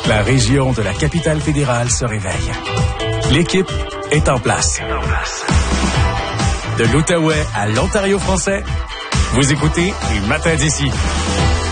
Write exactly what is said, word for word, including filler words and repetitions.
La région de la capitale fédérale se réveille. L'équipe est en place. De l'Outaouais à l'Ontario français, vous écoutez Les Matins d'ici.